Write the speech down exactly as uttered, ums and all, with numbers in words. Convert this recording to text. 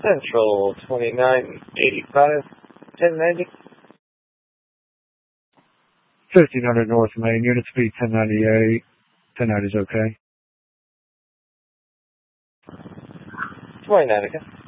Central twenty-nine eighty-five, ten ninety. fifteen hundred North Main, unit speed ten ninety-eight. ten ninety is okay. twenty-nine, okay.